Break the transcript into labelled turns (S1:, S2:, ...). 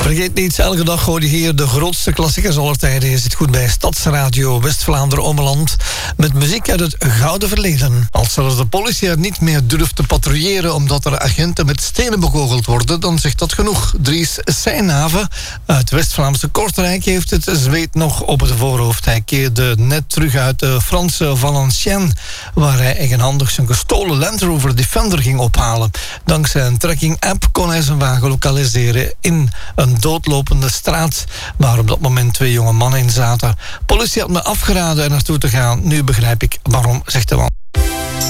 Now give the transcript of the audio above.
S1: Vergeet niet, elke dag hoor je hier de grootste klassiekers aller tijden. Je zit goed bij Stadsradio West-Vlaanderen-Ommeland met muziek uit het gouden verleden. Als zelfs de politie er niet meer durft te patrouilleren omdat er agenten met stenen bekogeld worden, dan zegt dat genoeg. Dries Seynave uit West-Vlaamse Kortrijk heeft het zweet nog op het voorhoofd. Hij keerde net terug uit de Franse Valenciennes, waar hij eigenhandig zijn gestolen Land Rover Defender ging ophalen. Dankzij een tracking-app kon hij zijn wagen lokaliseren in een doodlopende straat waar op dat moment 2 jonge mannen in zaten. Politie had me afgeraden er naartoe te gaan. Nu begrijp ik waarom, zegt de man.